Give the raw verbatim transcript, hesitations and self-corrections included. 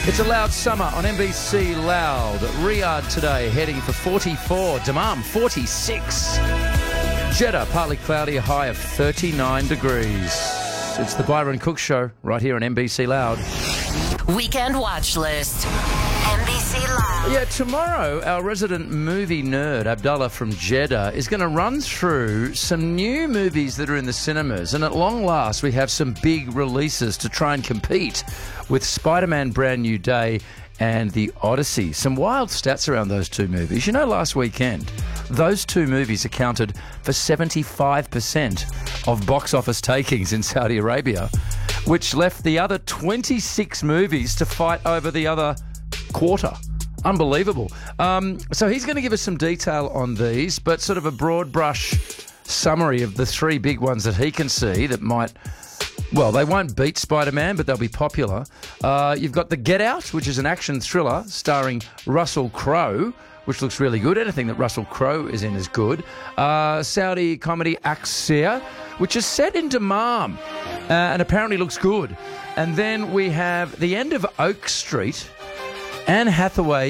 It's a loud summer on N B C Loud. Riyadh today heading for forty-four. Dammam, forty-six. Jeddah, partly cloudy, a high of thirty-nine degrees. It's the Byron Cook Show right here on N B C Loud. Weekend Watch List. N B C Loud. Yeah, tomorrow our resident movie nerd, Abdullah from Jeddah, is going to run through some new movies that are in the cinemas. And at long last, we have some big releases to try and compete with Spider-Man Brand New Day and The Odyssey. Some wild stats around those two movies. You know, last weekend, those two movies accounted for seventy-five percent of box office takings in Saudi Arabia, which left the other twenty-six movies to fight over the other quarter. Unbelievable. Um, so he's going to give us some detail on these, but sort of a broad brush summary of the three big ones that he can see that might... Well, they won't beat Spider-Man, but they'll be popular. Uh, you've got The Get Out, which is an action thriller starring Russell Crowe, which looks really good. Anything that Russell Crowe is in is good. Uh, Saudi comedy Aqsa, which is set in Dammam uh, and apparently looks good. And then we have The End of Oak Street. Anne Hathaway